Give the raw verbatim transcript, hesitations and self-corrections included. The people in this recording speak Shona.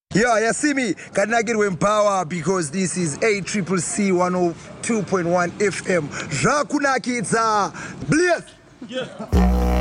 Yeah, you see me? Can I get with power because this is A Triple C one oh two point one F M. Rakunakitza. Bless. Yeah.